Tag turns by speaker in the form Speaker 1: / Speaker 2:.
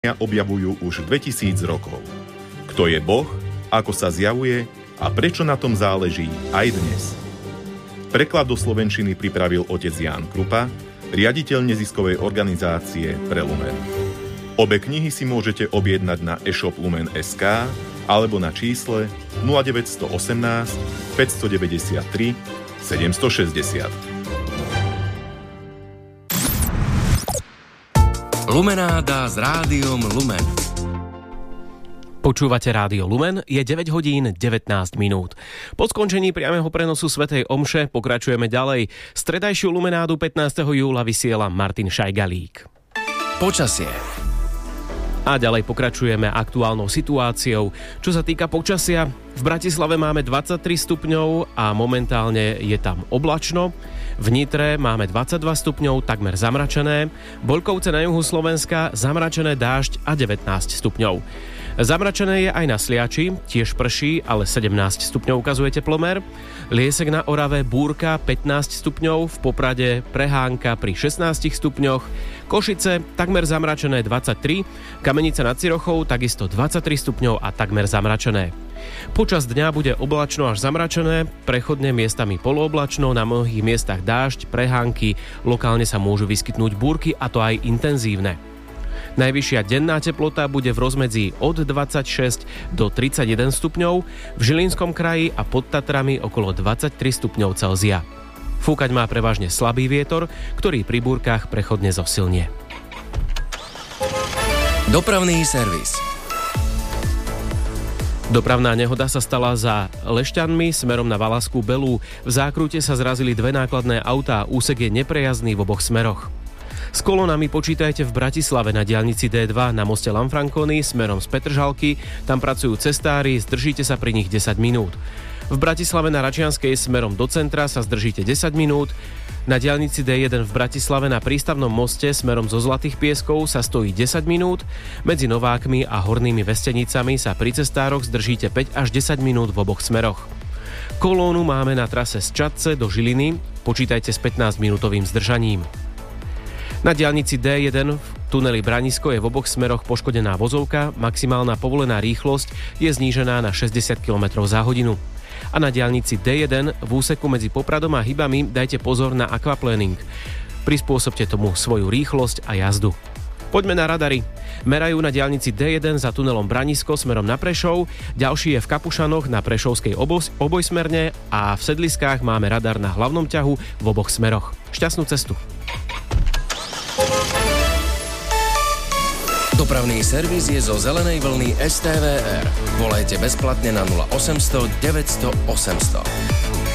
Speaker 1: objavujú už 2000 rokov. Kto je Boh, ako sa zjavuje a prečo na tom záleží aj dnes. Preklad do slovenčiny pripravil otec Ján Krupa, riaditeľ neziskovej organizácie Pre Lumen. Obe knihy si môžete objednať na e-shop Lumen.sk alebo na čísle 0918 593 760.
Speaker 2: Lumenáda s rádiom Lumen.
Speaker 3: Počúvate Rádio Lumen, je 9 hodín 19 minút. Po skončení priameho prenosu svätej omše pokračujeme ďalej. Stredajšiu Lumenádu 15. júla vysiela Martin Šajgalík.
Speaker 2: Počasie.
Speaker 3: A ďalej pokračujeme aktuálnou situáciou. Čo sa týka počasia, v Bratislave máme 23 stupňov a momentálne je tam oblačno. V Nitre máme 22 stupňov, takmer zamračené. Boľkovce na juhu Slovenska zamračené, dážď a 19 stupňov. Zamračené je aj na Sliači, tiež prší, ale 17 stupňov ukazuje teplomer. Liesek na Orave, búrka 15 stupňov, v Poprade prehánka pri 16 stupňoch. Košice takmer zamračené 23, Kamenica nad Cirochou takisto 23 stupňov a takmer zamračené. Počas dňa bude oblačno až zamračené, prechodne miestami polooblačno, na mnohých miestach dážď, prehánky, lokálne sa môžu vyskytnúť búrky a to aj intenzívne. Najvyššia denná teplota bude v rozmedzi od 26 do 31 stupňov, v Žilinskom kraji a pod Tatrami okolo 23 stupňov Celzia. Fúkať má prevažne slabý vietor, ktorý pri búrkach prechodne zosilnie.
Speaker 2: Dopravný servis.
Speaker 3: Dopravná nehoda sa stala za Lešťanmi smerom na Valaskú Belú. V zákrute sa zrazili dve nákladné autá, úsek je neprejazdný v oboch smeroch. S kolónami počítajte v Bratislave na diaľnici D2 na moste Lanfranconi smerom z Petržalky, tam pracujú cestári, zdržíte sa pri nich 10 minút. V Bratislave na Račianskej smerom do centra sa zdržíte 10 minút, na diaľnici D1 v Bratislave na prístavnom moste smerom zo Zlatých Pieskov sa stojí 10 minút, medzi Novákmi a Hornými Vestenicami sa pri cestároch zdržíte 5 až 10 minút v oboch smeroch. Kolónu máme na trase z Čadce do Žiliny, počítajte s 15-minútovým zdržaním. Na diaľnici D1 v tuneli Branisko je v oboch smeroch poškodená vozovka, maximálna povolená rýchlosť je znížená na 60 km za hodinu. A na diaľnici D1 v úseku medzi Popradom a Hybami dajte pozor na aquaplaning. Prispôsobte tomu svoju rýchlosť a jazdu. Poďme na radary. Merajú na diaľnici D1 za tunelom Branisko smerom na Prešov, ďalší je v Kapušanoch na Prešovskej obojsmerne a v Sedliskách máme radar na hlavnom ťahu v oboch smeroch. Šťastnú cestu.
Speaker 2: Dopravný servis je zo zelenej vlny STVR. Volajte bezplatne na 0800 900 800.